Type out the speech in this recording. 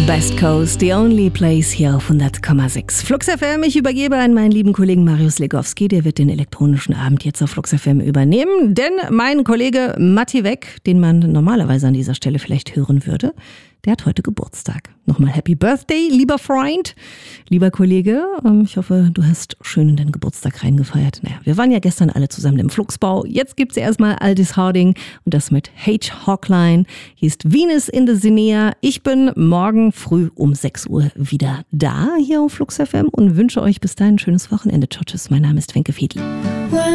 Best Coast, the only place hier auf 100,6. Flux FM, ich übergebe an meinen lieben Kollegen Marius Legowski, der wird den elektronischen Abend jetzt auf Flux FM übernehmen, denn mein Kollege Matti Weck, den man normalerweise an dieser Stelle vielleicht hören würde, der hat heute Geburtstag. Nochmal Happy Birthday, lieber Freund, lieber Kollege. Ich hoffe, du hast schön in deinen Geburtstag reingefeiert. Naja, wir waren ja gestern alle zusammen im Fluxbau. Jetzt gibt's erstmal Aldis Harding und das mit H. Hawkline. Hier ist Venus in the Sinea. Ich bin morgen früh um 6 Uhr wieder da hier auf Flux FM und wünsche euch bis dahin ein schönes Wochenende. Ciao, tschüss. Mein Name ist Wenke Fiedl.